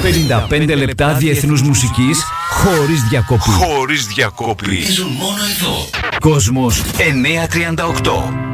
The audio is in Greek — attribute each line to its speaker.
Speaker 1: 55 λεπτά διεθνούς μουσικής χωρίς διακοπή.
Speaker 2: Χωρίς διακοπή.
Speaker 3: Παίζουν μόνο εδώ.
Speaker 1: Κόσμος 938.